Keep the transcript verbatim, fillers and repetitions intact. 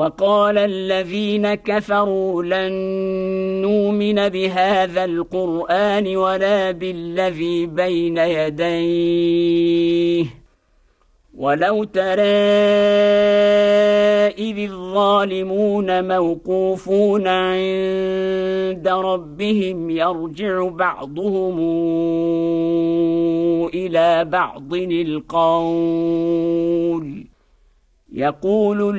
وقال الذين كفروا لن نؤمن بهذا القرآن ولا بالذي بين يديه ولو ترى إذ الظالمون موقوفون عند ربهم يرجع بعضهم إلى بعض القول يقول